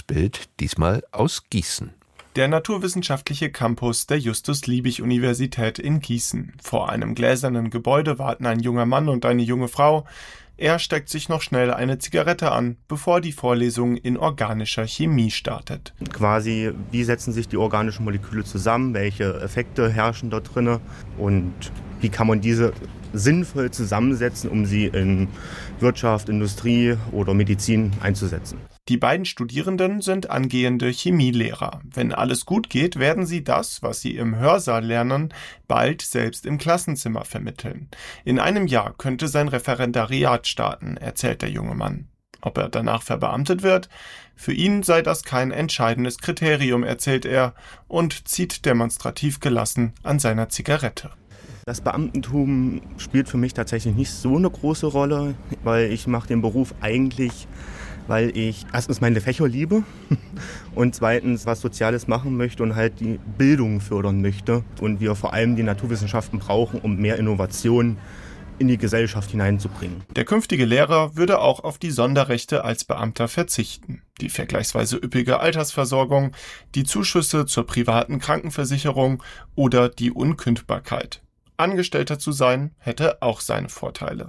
Bild, diesmal aus Gießen. Der naturwissenschaftliche Campus der Justus-Liebig-Universität in Gießen. Vor einem gläsernen Gebäude warten ein junger Mann und eine junge Frau. Er steckt sich noch schnell eine Zigarette an, bevor die Vorlesung in organischer Chemie startet. Quasi, wie setzen sich die organischen Moleküle zusammen, welche Effekte herrschen dort drin und wie kann man diese sinnvoll zusammensetzen, um sie in Wirtschaft, Industrie oder Medizin einzusetzen. Die beiden Studierenden sind angehende Chemielehrer. Wenn alles gut geht, werden sie das, was sie im Hörsaal lernen, bald selbst im Klassenzimmer vermitteln. In einem Jahr könnte sein Referendariat starten, erzählt der junge Mann. Ob er danach verbeamtet wird? Für ihn sei das kein entscheidendes Kriterium, erzählt er und zieht demonstrativ gelassen an seiner Zigarette. Das Beamtentum spielt für mich tatsächlich nicht so eine große Rolle, weil ich mache den Beruf eigentlich, weil ich erstens meine Fächer liebe und zweitens was Soziales machen möchte und halt die Bildung fördern möchte. Und wir vor allem die Naturwissenschaften brauchen, um mehr Innovation in die Gesellschaft hineinzubringen. Der künftige Lehrer würde auch auf die Sonderrechte als Beamter verzichten. Die vergleichsweise üppige Altersversorgung, die Zuschüsse zur privaten Krankenversicherung oder die Unkündbarkeit. Angestellter zu sein, hätte auch seine Vorteile.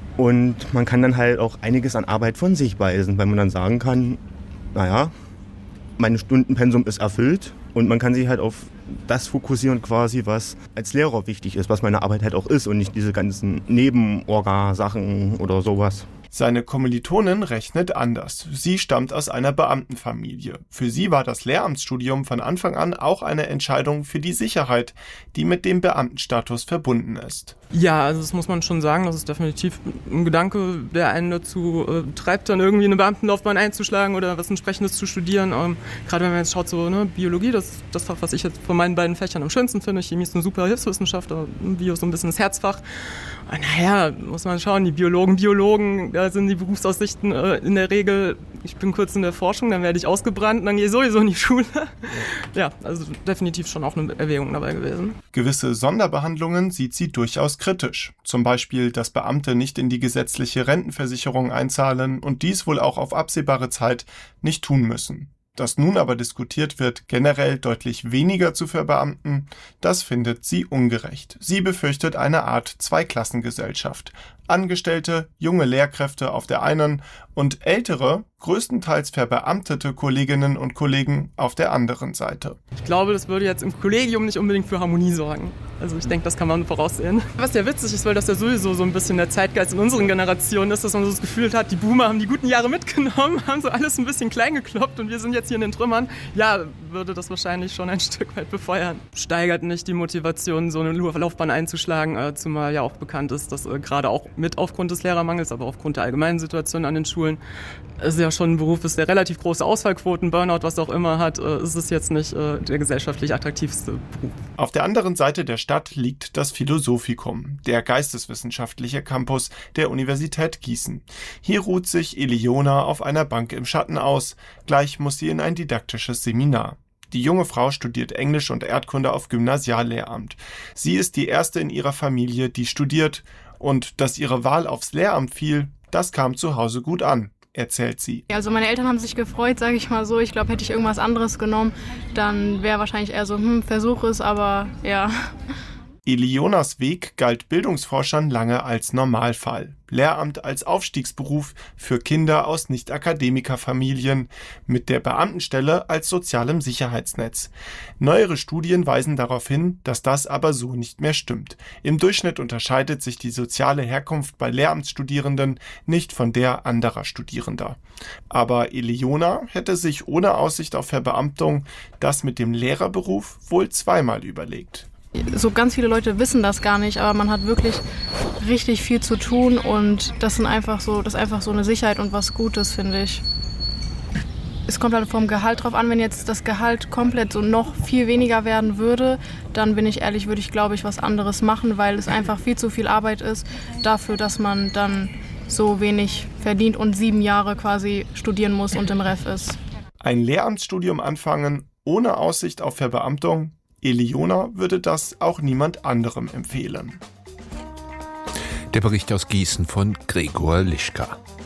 Und man kann dann halt auch einiges an Arbeit von sich weisen, weil man dann sagen kann, naja, mein Stundenpensum ist erfüllt und man kann sich halt auf das fokussieren quasi, was als Lehrer wichtig ist, was meine Arbeit halt auch ist und nicht diese ganzen Nebenorga-Sachen oder sowas. Seine Kommilitonin rechnet anders. Sie stammt aus einer Beamtenfamilie. Für sie war das Lehramtsstudium von Anfang an auch eine Entscheidung für die Sicherheit, die mit dem Beamtenstatus verbunden ist. Ja, also das muss man schon sagen, das ist definitiv ein Gedanke, der einen dazu treibt, dann irgendwie eine Beamtenlaufbahn einzuschlagen oder was Entsprechendes zu studieren. Gerade wenn man jetzt schaut, so Biologie, das Fach, was ich jetzt von meinen beiden Fächern am schönsten finde. Chemie ist eine super Hilfswissenschaft, Bio so ein bisschen das Herzfach. Und naja, muss man schauen, die Biologen, da sind die Berufsaussichten in der Regel, ich bin kurz in der Forschung, dann werde ich ausgebrannt, dann gehe ich sowieso in die Schule. Ja, also definitiv schon auch eine Erwägung dabei gewesen. Gewisse Sonderbehandlungen sieht sie durchaus kritisch. Zum Beispiel, dass Beamte nicht in die gesetzliche Rentenversicherung einzahlen und dies wohl auch auf absehbare Zeit nicht tun müssen. Dass nun aber diskutiert wird, generell deutlich weniger zu verbeamten, das findet sie ungerecht. Sie befürchtet eine Art Zweiklassengesellschaft. Angestellte, junge Lehrkräfte auf der einen und ältere, größtenteils verbeamtete Kolleginnen und Kollegen auf der anderen Seite. Ich glaube, das würde jetzt im Kollegium nicht unbedingt für Harmonie sorgen. Also ich denke, das kann man voraussehen. Was ja witzig ist, weil das ja sowieso so ein bisschen der Zeitgeist in unseren Generationen ist, dass man so das Gefühl hat, die Boomer haben die guten Jahre mitgenommen, haben so alles ein bisschen klein gekloppt und wir sind jetzt hier in den Trümmern. Ja, würde das wahrscheinlich schon ein Stück weit befeuern. Steigert nicht die Motivation, so eine Laufbahn einzuschlagen, zumal ja auch bekannt ist, dass gerade auch mit aufgrund des Lehrermangels, aber aufgrund der allgemeinen Situation an den Schulen, es ja schon ein Beruf ist, der relativ große Ausfallquoten, Burnout, was auch immer hat, ist es jetzt nicht der gesellschaftlich attraktivste Beruf. Auf der anderen Seite der Stadt liegt das Philosophikum, der geisteswissenschaftliche Campus der Universität Gießen. Hier ruht sich Eleona auf einer Bank im Schatten aus. Gleich muss sie in ein didaktisches Seminar. Die junge Frau studiert Englisch und Erdkunde auf Gymnasiallehramt. Sie ist die erste in ihrer Familie, die studiert. Und dass ihre Wahl aufs Lehramt fiel, das kam zu Hause gut an, erzählt sie. Also meine Eltern haben sich gefreut, sage ich mal so. Ich glaube, hätte ich irgendwas anderes genommen, dann wäre wahrscheinlich eher so, versuch es, aber ja. Eleonas Weg galt Bildungsforschern lange als Normalfall. Lehramt als Aufstiegsberuf für Kinder aus Nicht-Akademikerfamilien, mit der Beamtenstelle als sozialem Sicherheitsnetz. Neuere Studien weisen darauf hin, dass das aber so nicht mehr stimmt. Im Durchschnitt unterscheidet sich die soziale Herkunft bei Lehramtsstudierenden nicht von der anderer Studierender. Aber Eleona hätte sich ohne Aussicht auf Verbeamtung das mit dem Lehrerberuf wohl zweimal überlegt. So ganz viele Leute wissen das gar nicht, aber man hat wirklich richtig viel zu tun und das ist einfach so eine Sicherheit und was Gutes, finde ich. Es kommt halt vom Gehalt drauf an, wenn jetzt das Gehalt komplett so noch viel weniger werden würde, dann bin ich ehrlich, würde ich glaube ich was anderes machen, weil es einfach viel zu viel Arbeit ist dafür, dass man dann so wenig verdient und 7 Jahre quasi studieren muss und im Ref ist. Ein Lehramtsstudium anfangen ohne Aussicht auf Verbeamtung? Eleona würde das auch niemand anderem empfehlen. Der Bericht aus Gießen von Gregor Lischka.